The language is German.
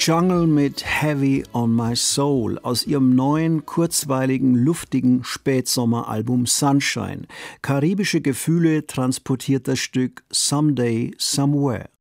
Jungle mit Heavy on My Soul aus ihrem neuen, kurzweiligen, luftigen Spätsommeralbum Sunshine. Karibische Gefühle transportiert das Stück Someday, Somewhere.